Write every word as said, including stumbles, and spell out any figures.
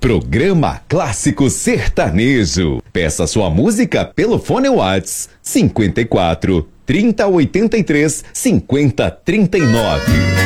Programa Clássico Sertanejo. Peça sua música pelo fone Whats cinquenta e quatro, trinta, oitenta e três, cinquenta, trinta e nove.